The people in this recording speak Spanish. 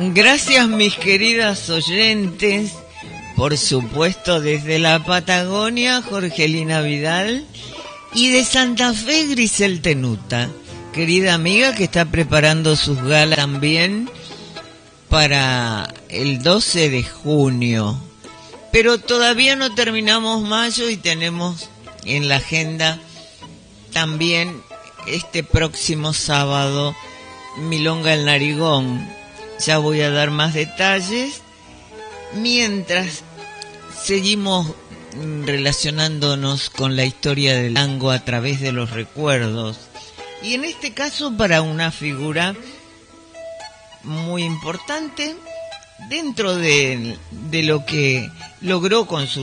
Gracias, mis queridas oyentes. Por supuesto, desde la Patagonia, Jorgelina Vidal. Y de Santa Fe, Grisel Tenuta, querida amiga que está preparando sus galas también para el 12 de junio. Pero todavía no terminamos mayo y tenemos en la agenda también este próximo sábado Milonga el Narigón. Ya voy a dar más detalles. Mientras seguimos relacionándonos con la historia del tango a través de los recuerdos. Y en este caso para una figura muy importante dentro de lo que logró con su